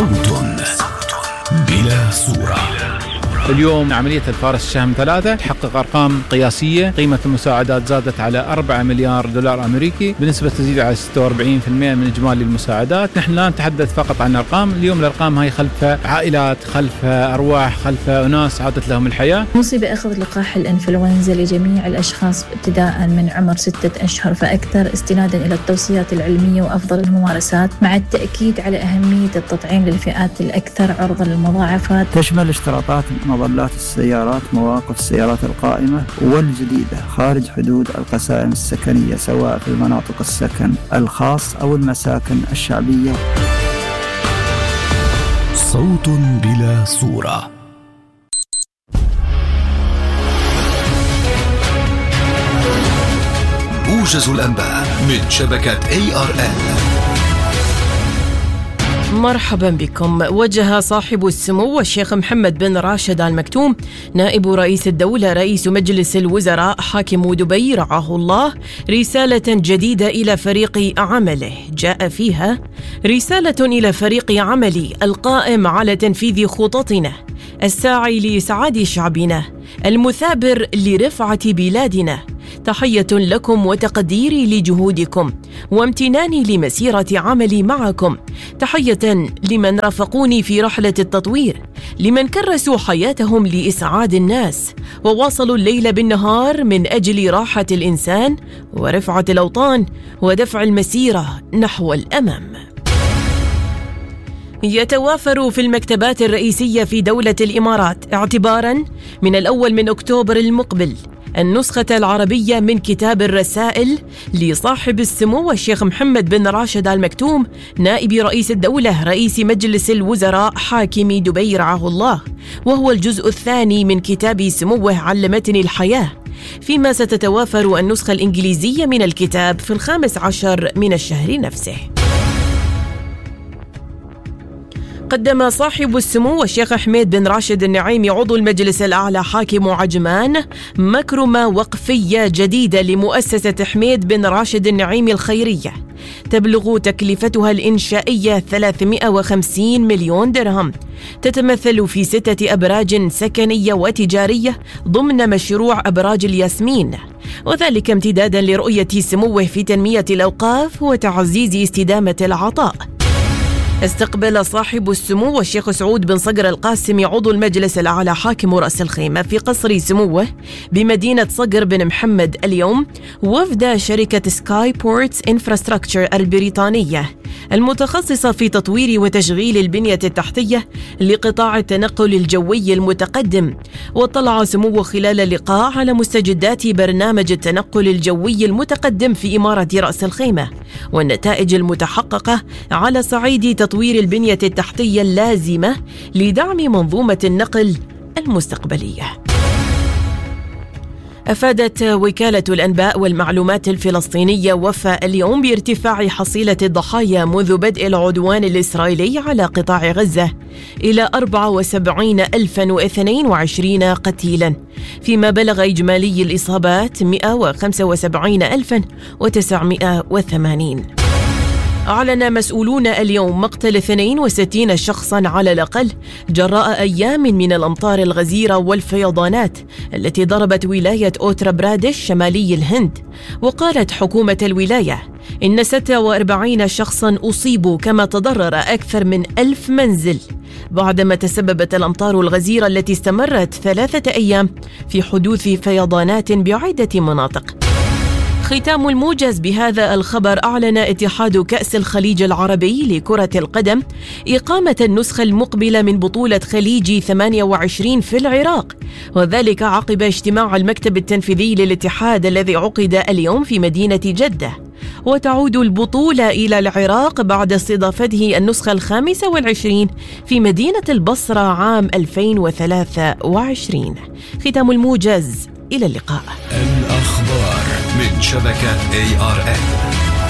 صوت بلا صورة. اليوم عملية الفارس الشهم 3 تحقق أرقام قياسية. قيمة المساعدات زادت على 4 مليار دولار أمريكي بنسبة تزيد على 46% من إجمالي المساعدات. نحن لا نتحدث فقط عن أرقام، اليوم الأرقام هاي خلف عائلات، خلف أرواح، خلف أناس عادت لهم الحياة. نوصي بأخذ لقاح الإنفلونزا لجميع الأشخاص ابتداء من عمر 6 أشهر فأكثر، استنادا إلى التوصيات العلمية وأفضل الممارسات، مع التأكيد على أهمية التطعيم للفئات الأكثر عرضة للمضاعفات. تشمل اشتراطات مظلات السيارات، مواقف السيارات القائمة والجديدة خارج حدود القسائم السكنية، سواء في المناطق السكن الخاص أو المساكن الشعبية. صوت بلا صورة. موجز الأنباء من شبكة ARN. مرحبا بكم. وجه صاحب السمو الشيخ محمد بن راشد آل مكتوم نائب رئيس الدولة رئيس مجلس الوزراء حاكم دبي رعاه الله رسالة جديدة إلى فريق عمله، جاء فيها: رسالة إلى فريق عملي القائم على تنفيذ خططنا، الساعي لإسعاد شعبنا، المثابر لرفعة بلادنا. تحية لكم وتقديري لجهودكم وامتناني لمسيرة عملي معكم. تحية لمن رافقوني في رحلة التطوير، لمن كرسوا حياتهم لإسعاد الناس وواصلوا الليل بالنهار من أجل راحة الإنسان ورفعة الأوطان ودفع المسيرة نحو الأمام. يتوافر في المكتبات الرئيسية في دولة الإمارات اعتباراً من 1 أكتوبر المقبل النسخة العربية من كتاب الرسائل لصاحب السمو الشيخ محمد بن راشد آل مكتوم نائب رئيس الدولة رئيس مجلس الوزراء حاكم دبي رعاه الله، وهو الجزء الثاني من كتاب سموه علمتني الحياة، فيما ستتوافر النسخة الإنجليزية من الكتاب في 15 من الشهر نفسه. قدم صاحب السمو الشيخ حميد بن راشد النعيمي عضو المجلس الأعلى حاكم عجمان مكرمة وقفية جديدة لمؤسسة حميد بن راشد النعيمي الخيرية، تبلغ تكلفتها الإنشائية 350 مليون درهم، تتمثل في 6 أبراج سكنية وتجارية ضمن مشروع أبراج الياسمين، وذلك امتدادا لرؤية سموه في تنمية الأوقاف وتعزيز استدامة العطاء. استقبل صاحب السمو الشيخ سعود بن صقر القاسمي عضو المجلس الأعلى حاكم رأس الخيمة في قصر سموه بمدينة صقر بن محمد اليوم وفد شركة سكاي بورتس انفراستراكشر البريطانية المتخصصة في تطوير وتشغيل البنية التحتية لقطاع التنقل الجوي المتقدم. واطلع سموه خلال اللقاء على مستجدات برنامج التنقل الجوي المتقدم في إمارة رأس الخيمة والنتائج المتحققة على صعيد تطوير البنية التحتية اللازمة لدعم منظومة النقل المستقبلية. أفادت وكالة الأنباء والمعلومات الفلسطينية وفاء اليوم بارتفاع حصيلة الضحايا منذ بدء العدوان الإسرائيلي على قطاع غزة إلى 74,022 قتيلا، فيما بلغ إجمالي الإصابات 175,980. أعلن مسؤولون اليوم مقتل 62 شخصاً على الأقل جراء أيام من الأمطار الغزيرة والفيضانات التي ضربت ولاية أوتر برادش شمالي الهند. وقالت حكومة الولاية إن 46 شخصاً أصيبوا، كما تضرر أكثر من 1000 منزل بعدما تسببت الأمطار الغزيرة التي استمرت 3 أيام في حدوث فيضانات بعدة مناطق. ختام الموجز بهذا الخبر. أعلن اتحاد كأس الخليج العربي لكرة القدم إقامة النسخة المقبلة من بطولة خليج 28 في العراق، وذلك عقب اجتماع المكتب التنفيذي للاتحاد الذي عقد اليوم في مدينة جدة. وتعود البطولة إلى العراق بعد استضافته النسخة 25 في مدينة البصرة عام 2023. ختام الموجز، إلى اللقاء. الأخبار من شبكة ARN.